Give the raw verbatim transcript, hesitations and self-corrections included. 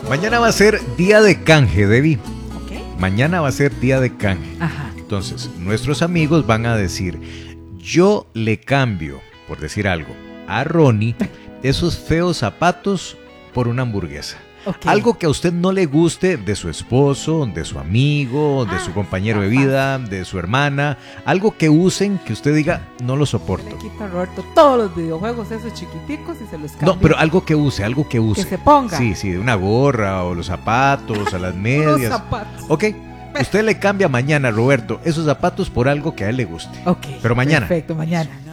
Mañana va a ser día de canje, Debbie. Ok. Mañana va a ser día de canje. Ajá. Entonces, nuestros amigos van a decir, yo le cambio, por decir algo, a Ronnie esos feos zapatos por una hamburguesa. Okay. Algo que a usted no le guste de su esposo, de su amigo, de ah, su compañero de vida, de su hermana. Algo que usen que usted diga, no lo soporto. Le quita a Roberto todos los videojuegos esos chiquiticos y se los cambia. No, pero algo que use, algo que use. Que se ponga. Sí, sí, una gorra o los zapatos, a las medias. Los zapatos. Ok, usted le cambia mañana, Roberto, esos zapatos por algo que a él le guste. Ok. Pero mañana. Perfecto, mañana.